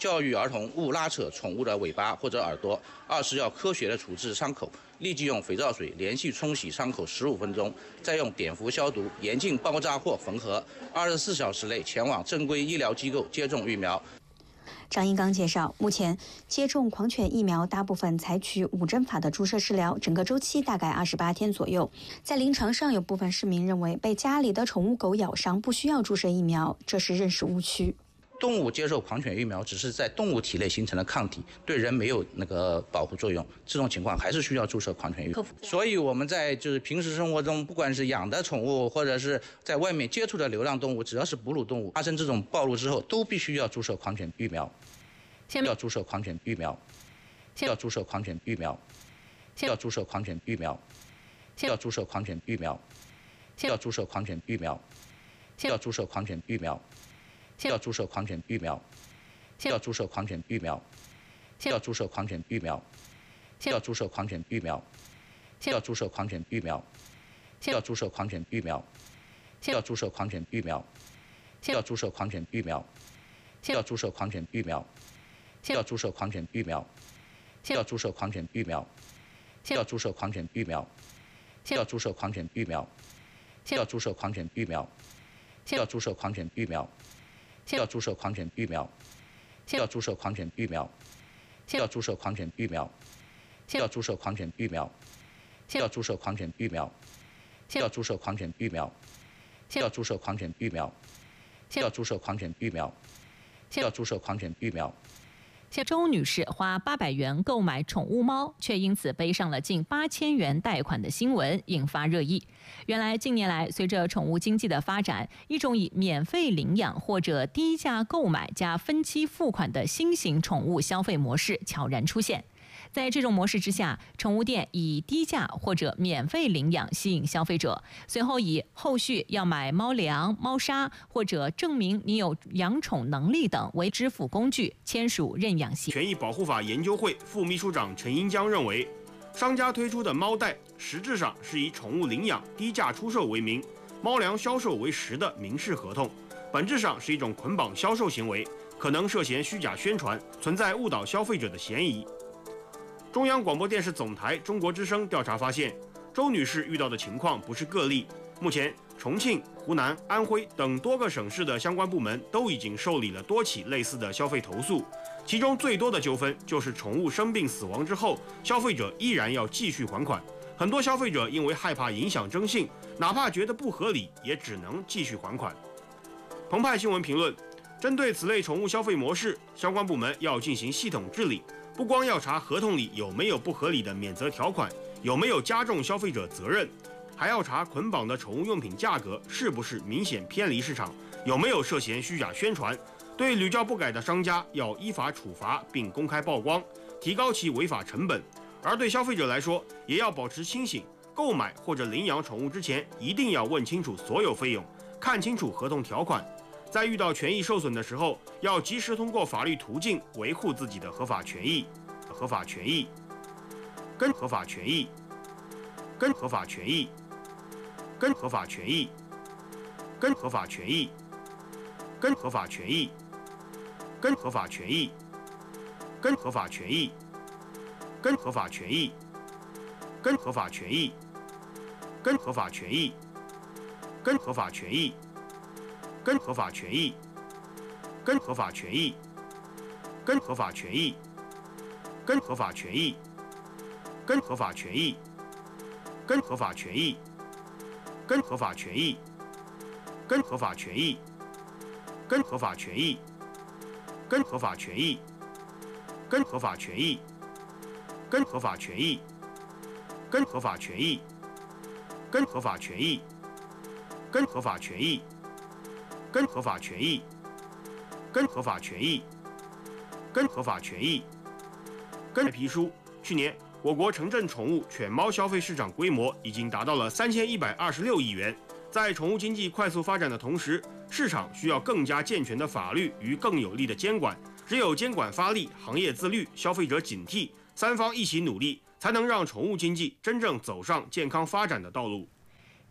教育儿童勿拉扯宠物的尾巴或者耳朵；二是要科学的处置伤口，立即用肥皂水连续冲洗伤口15分钟，再用碘伏消毒，严禁包扎或缝合，24小时内前往正规医疗机构接种疫苗。 张英刚介绍，目前接种狂犬疫苗大部分采取5针法的注射治疗，整个周期大概28天左右。在临床上，有部分市民认为被家里的宠物狗咬伤不需要注射疫苗，这是认识误区。 动物接受狂犬疫苗只是在动物体内形成的抗体，对人没有保护作用，这种情况还是需要注射狂犬疫苗。所以我们在平时生活中，不管是养的宠物，或者是在外面接触的流浪动物，只要是哺乳动物发生这种暴露之后，都必须要注射狂犬疫苗。要注射狂犬疫苗，要注射狂犬疫苗，要注射狂犬疫苗，要注射狂犬疫苗，要注射狂犬疫苗，要注射狂犬疫苗。要注射狂犬疫苗，要注射狂犬疫苗，要注射狂犬疫苗，要注射狂犬疫苗，要注射狂犬疫苗，要注射狂犬疫苗，要注射狂犬疫苗，要注射狂犬疫苗，要注射狂犬疫苗，要注射狂犬疫苗，要注射狂犬疫苗，要注射狂犬疫苗，要注射狂犬疫苗，要注射狂犬疫苗，要注射狂犬疫苗。要注射狂犬疫苗，要注射狂犬疫苗，要注射狂犬疫苗，要注射狂犬疫苗，要注射狂犬疫苗，要注射狂犬疫苗，要注射狂犬疫苗，要注射狂犬疫苗，要注射狂犬疫苗。 周女士花800元购买宠物猫，却因此背上了近8000元贷款的新闻引发热议。原来近年来，随着宠物经济的发展，一种以免费领养或者低价购买加分期付款的新型宠物消费模式悄然出现。在这种模式之下，宠物店以低价或者免费领养吸引消费者，随后以后续要买猫粮、猫砂或者证明你有养宠能力等为支付工具，签署认养协议。 权益保护法研究会副秘书长陈英江认为，商家推出的猫贷实质上是以宠物领养低价出售为名，猫粮销售为实的民事合同，本质上是一种捆绑销售行为，可能涉嫌虚假宣传，存在误导消费者的嫌疑。中央广播电视总台中国之声调查发现，周女士遇到的情况不是个例。目前，重庆、湖南、安徽等多个省市的相关部门都已经受理了多起类似的消费投诉，其中最多的纠纷就是宠物生病死亡之后，消费者依然要继续还款。很多消费者因为害怕影响征信，哪怕觉得不合理，也只能继续还款。澎湃新闻评论：针对此类宠物消费模式，相关部门要进行系统治理。不光要查合同里有没有不合理的免责条款，有没有加重消费者责任，还要查捆绑的宠物用品价格是不是明显偏离市场，有没有涉嫌虚假宣传。对屡教不改的商家要依法处罚并公开曝光，提高其违法成本。而对消费者来说，也要保持清醒，购买或者领养宠物之前，一定要问清楚所有费用，看清楚合同条款。在遇到权益受损的时候，要及时通过法律途径维护自己的合法权益。合法权益，跟合法权益，跟合法权益，跟合法权益，跟合法权益，跟合法权益，跟合法权益，跟合法权益，跟合法权益，跟合法权益，跟合法权益，跟合法权益。跟合法权益，跟合法权益，跟合法权益，跟合法权益，跟合法权益，跟合法权益，跟合法权益，跟合法权益，跟合法权益，跟合法权益，跟合法权益，跟合法权益，跟合法权益，跟合法权益，跟合法权益。跟合法权益，跟合法权益，跟合法权益，跟皮书。去年，我国城镇宠物犬猫消费市场规模已经达到了3126亿元。在宠物经济快速发展的同时，市场需要更加健全的法律与更有力的监管。只有监管发力，行业自律，消费者警惕，三方一起努力，才能让宠物经济真正走上健康发展的道路。